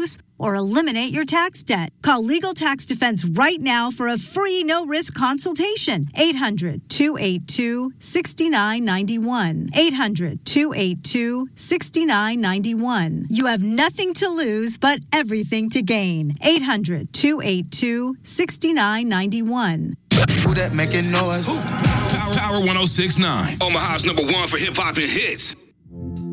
reduce or eliminate your tax debt. Call Legal Tax Defense right now for a free no-risk consultation. 800-282-6991. 800-282-6991. You have nothing to lose but everything to gain. 800-282-6991. Who that making noise? Power 106.9. Omaha's #1 for hip-hop and hits.